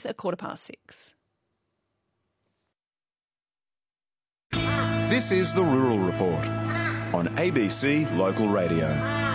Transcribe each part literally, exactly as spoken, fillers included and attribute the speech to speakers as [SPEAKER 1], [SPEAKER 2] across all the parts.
[SPEAKER 1] It's a quarter past six.
[SPEAKER 2] This is the Rural Report on A B C Local Radio.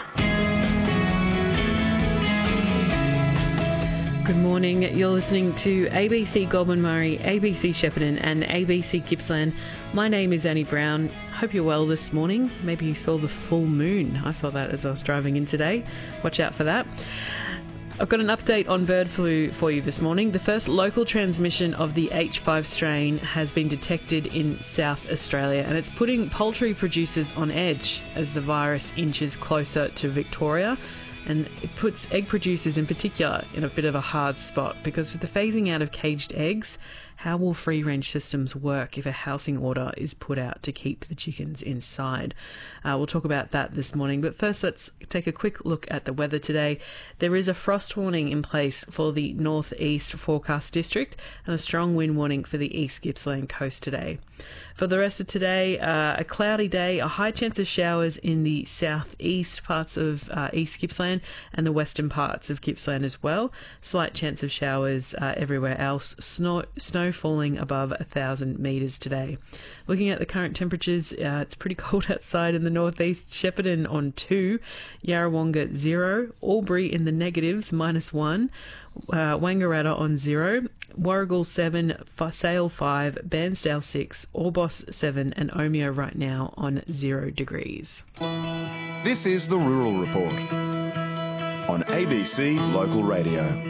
[SPEAKER 3] Good morning. You're listening to A B C Goulburn Murray, A B C Shepparton and A B C Gippsland. My name is Annie Brown. Hope you're well this morning. Maybe you saw the full moon. I saw that as I was driving in today. Watch out for that. I've got an update on bird flu for you this morning. The first local transmission of the H five strain has been detected in South Australia, and it's putting poultry producers on edge as the virus inches closer to Victoria. And it puts egg producers in particular in a bit of a hard spot, because with the phasing out of caged eggs, how will free-range systems work if a housing order is put out to keep the chickens inside? Uh, we'll talk about that this morning. But first, let's take a quick look at the weather today. There is a frost warning in place for the northeast forecast district and a strong wind warning for the East Gippsland coast today. For the rest of today, uh, a cloudy day, a high chance of showers in the southeast parts of uh, East Gippsland and the western parts of Gippsland as well. Slight chance of showers uh, everywhere else. Snow, snow falling above one thousand metres today. Looking at the current temperatures, uh, it's pretty cold outside in the northeast. Shepparton on two, Yarrawonga zero, Albury in the negatives, minus one, uh, Wangaratta on zero, Warragul seven, Sale five, Bairnsdale six, Orbost seven and Omeo right now on zero degrees.
[SPEAKER 2] This is the Rural Report on A B C Local Radio.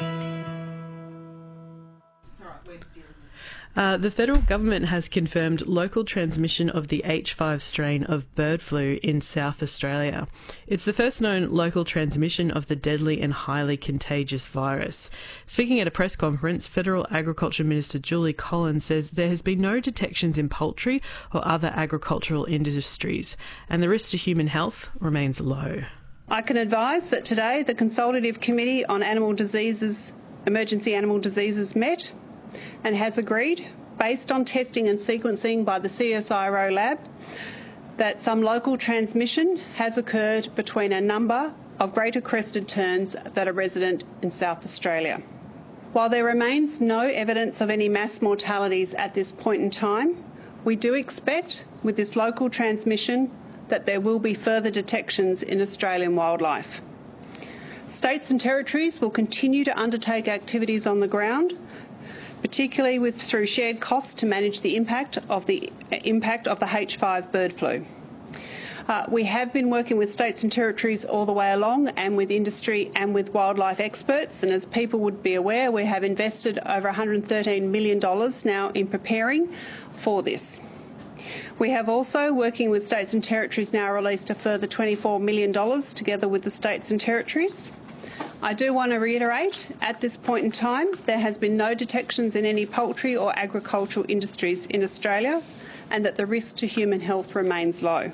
[SPEAKER 3] Uh, the federal government has confirmed local transmission of the H five strain of bird flu in South Australia. It's the first known local transmission of the deadly and highly contagious virus. Speaking at a press conference, Federal Agriculture Minister Julie Collins says there has been no detections in poultry or other agricultural industries, and the risk to human health remains low.
[SPEAKER 4] I can advise that today the Consultative Committee on Animal Diseases, Emergency Animal Diseases met and has agreed, based on testing and sequencing by the C S I R O lab, that some local transmission has occurred between a number of greater crested terns that are resident in South Australia. While there remains no evidence of any mass mortalities at this point in time, we do expect with this local transmission that there will be further detections in Australian wildlife. States and territories will continue to undertake activities on the ground, particularly with through shared costs to manage the impact of the impact of the H five bird flu. Uh, we have been working with states and territories all the way along, and with industry and with wildlife experts, and as people would be aware, we have invested over one hundred thirteen million dollars now in preparing for this. We have also, working with states and territories, now released a further twenty-four million dollars together with the states and territories. I do want to reiterate, at this point in time, there has been no detections in any poultry or agricultural industries in Australia, and that the risk to human health remains low.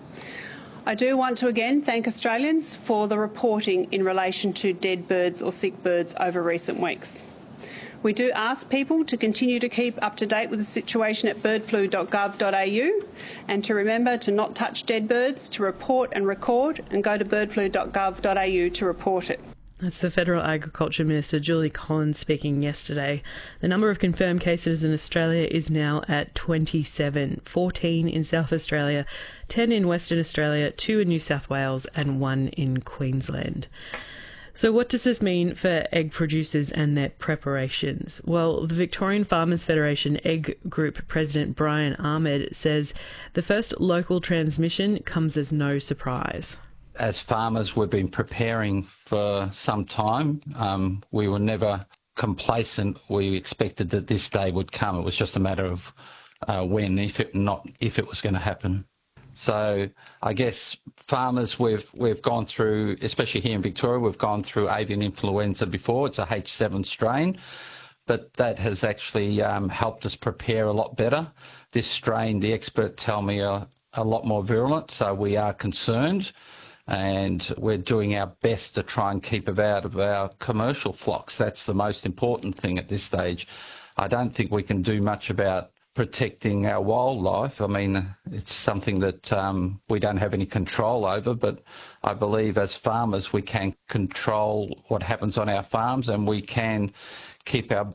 [SPEAKER 4] I do want to again thank Australians for the reporting in relation to dead birds or sick birds over recent weeks. We do ask people to continue to keep up to date with the situation at bird flu dot gov dot a u and to remember to not touch dead birds, to report and record, and go to bird flu dot gov dot a u to report it.
[SPEAKER 3] That's the Federal Agriculture Minister Julie Collins speaking yesterday. The number of confirmed cases in Australia is now at twenty-seven, fourteen in South Australia, ten in Western Australia, two in New South Wales and one in Queensland. So what does this mean for egg producers and their preparations? Well, the Victorian Farmers Federation Egg Group President Brian Ahmed says the first local transmission comes as no surprise.
[SPEAKER 5] As farmers, we've been preparing for some time. Um, we were never complacent. We expected that this day would come. It was just a matter of uh, when, if it not if it was going to happen. So I guess farmers, we've we've gone through, especially here in Victoria, we've gone through avian influenza before. It's a H seven strain, but that has actually um, helped us prepare a lot better. This strain, the experts tell me, are a lot more virulent, so we are concerned. And we're doing our best to try and keep it out of our commercial flocks. That's the most important thing at this stage. I don't think we can do much about protecting our wildlife. I mean, it's something that um, we don't have any control over, but I believe as farmers we can control what happens on our farms, and we can keep our